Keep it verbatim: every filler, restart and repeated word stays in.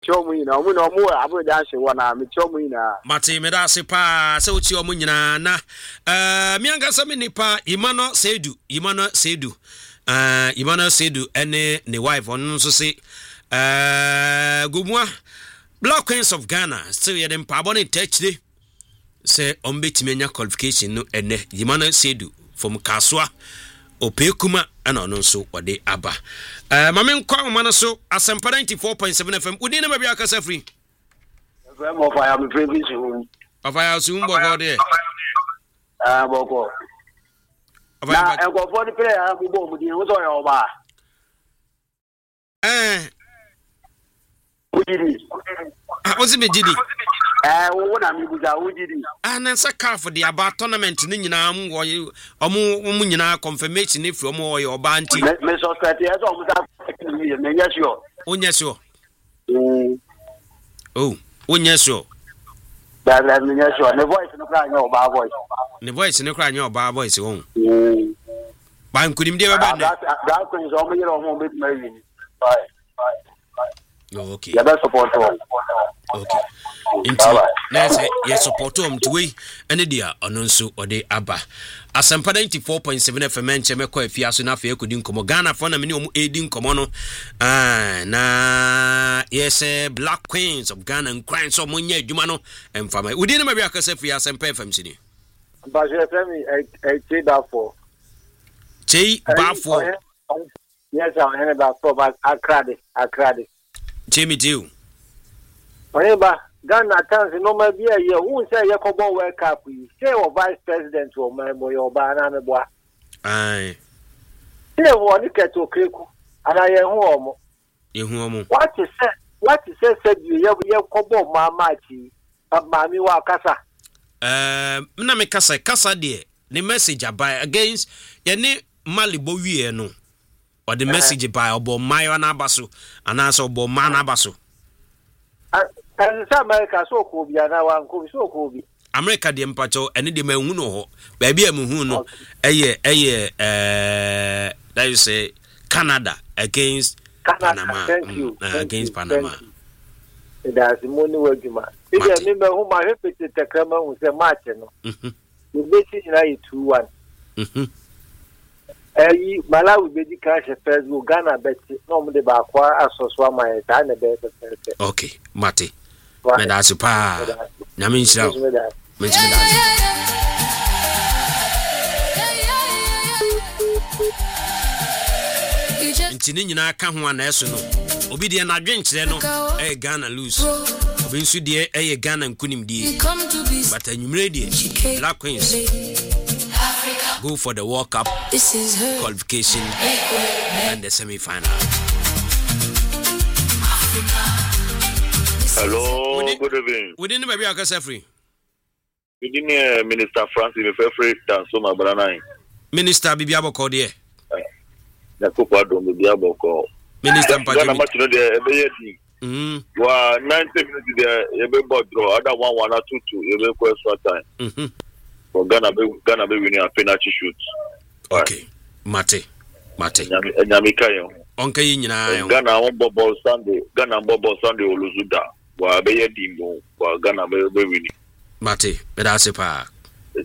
chomu ina omu na omu abu da she wana me chomu ina mate me da se pa se uchi omu nyina na eh mi anga se me nipa Emmanuel Sedu Emmanuel Sedu eh Emmanuel Sedu ene ne wife on so se eh gumwa Black Queens of Ghana still ye dem pa boni touch say on betimi anya qualification no ene Emmanuel Sedu from Kaswa Opekuma ana no so wode aba eh mame nkwa ma so Asempa ninety-four point seven F M udi na ba bia kasa free F M of I am previous room of I assume boko de ah boko na e go for the player am bo mu di wo so yo ba eh ujidi ah ozi mejidi eh wo na mi buja ujidi ah na sa caf the about tournament ni nyina am wo omu omu nyina confirmation if omu wo yo ba anti me suspect yes omu sa me yes yo onya sure mm oh onya sure that that me yes yo ne voice no kra nya oba voice ne voice ne kra nya oba voice won mm ba nkunim de ba ne that that Queens omu yero omu bit me win bye oh, okay ya ba support okay inti na say yes support um to we ene dia ono nso ode aba Asempa ninety-four point seven F M enche mekọ afia so na afia kodi nkomo Ghana fo na me ne omu edi nkomo no ah na yes Black Queens of Ghana and Queens so munya adwuma no emfama udi na mabia kasa afia Asempa F M sini ba je fami e che da for che ba for yes I am ba for ba akrade akrade che mi tiu oye ba Ghana times no ma bia ye who say ye ko bo World Cup yi say o vice president o ma mo yo ba na me boa ai say wo ni keto kreku ana ye hu omo ye hu omo what is say what is say say ye ye ko bo ma machi ma mi wa kasa eh na me kasa kasa de the message by against ye ni malibo wie no or the message by obo mayo na abaso ana so obo ma na abaso and some America so ko bia na wan ko so ko bi America de mpacho ene de mahu no ho ba bia mahu no eye eye eh that you say Canada against Canada, Panama thank you uh, thank against you, Panama that's money wajuma ide mi me hu ma repete tekrama hu se match no mhm we beti na two one mhm eh Malawi bedi cash first go Ghana beti no mo de ba kwa asoso ama e ta na be se okay mate me da super na me nshira me nshira ntini nyina ka ho ana eso no obi de na dwenkyere no eh Ghana lose obi nso de eh Ghana nkunim die but anwumre die Black Queens go for the World Cup this is her qualification and the semi-final. Hello, within, good evening. Within the baby I can free. Within uh, Minister Francis Mefefre Tansoma Branai. Minister Bibiabo called here. Na kupa do Bibiabo call. Minister Mpaji. Na match no dey ebeyedi. Mhm. Wa ninety minutes there ebe ball draw other one one two two ebe ko extra time. Mhm. For Ghana be Ghana be winning a penalty shoot. Okay. Mate. Mate. Nyami kayo. Onka yi nyina yo. Ghana on ball Sunday. Ghana on ball Sunday oluzuda. Wa ebeyedi mo. Wa Ghana be winning. Mate. Be da se pa.